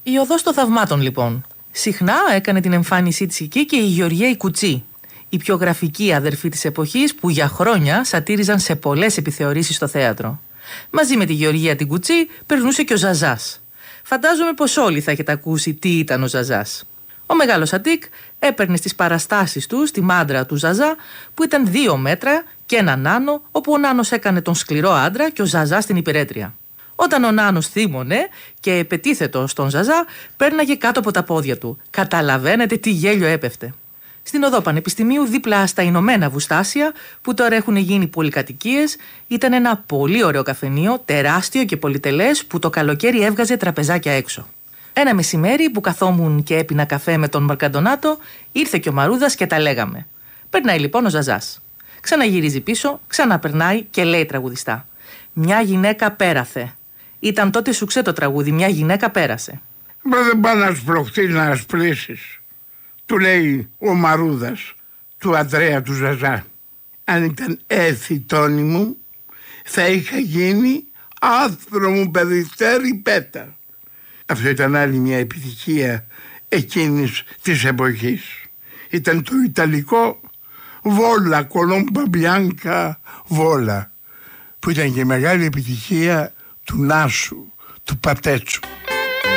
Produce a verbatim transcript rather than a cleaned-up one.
Η οδός των θαυμάτων, λοιπόν. Συχνά έκανε την εμφάνισή της εκεί και η Γεωργία η Κουτσή, η πιο γραφική αδερφή της εποχής που για χρόνια σατήριζαν σε πολλές επιθεωρήσεις στο θέατρο. Μαζί με τη Γεωργία την Κουτσή περνούσε και ο Ζαζάς. Φαντάζομαι πως όλοι θα έχετε ακούσει τι ήταν ο Ζαζάς. Ο μεγάλος Αττικ έπαιρνε στις παραστάσεις του στη μάντρα του Ζαζά που ήταν δύο μέτρα και ένα νάνο, όπου ο νάνος έκανε τον σκληρό άντρα και ο Ζαζάς την υπερέτρια. Όταν ο νάνος θύμωνε και επετίθετο στον Ζαζά, πέρναγε κάτω από τα πόδια του. Καταλαβαίνετε τι γέλιο έπεφτε. Στην οδό Πανεπιστημίου, δίπλα στα Ηνωμένα Βουστάσια, που τώρα έχουν γίνει πολυκατοικίες, ήταν ένα πολύ ωραίο καφενείο, τεράστιο και πολυτελές, που το καλοκαίρι έβγαζε τραπεζάκια έξω. Ένα μεσημέρι που καθόμουν και έπινα καφέ με τον Μαρκαντονάτο, ήρθε και ο Μαρούδας και τα λέγαμε. Περνάει λοιπόν ο Ζαζάς. Ξαναγυρίζει πίσω, ξαναπερνάει και λέει τραγουδιστά: «Μια γυναίκα πέραθε». Ήταν τότε σουξέ το τραγούδι, «Μια γυναίκα πέρασε». «Μα δεν πά να σπρωχτείς να ασπρίσεις», του λέει ο Μαρούδας του Ανδρέα του Ζαζά. «Αν ήταν έθιτόνι μου, θα είχα γίνει άθρο μου περιστέρι πέτα». Αυτό ήταν άλλη μια επιτυχία εκείνης της εποχής. Ήταν το ιταλικό «Βόλα, κολόμπα μπιάνκα, βόλα», που ήταν και μεγάλη επιτυχία του Νάσου, του Πατέτσου.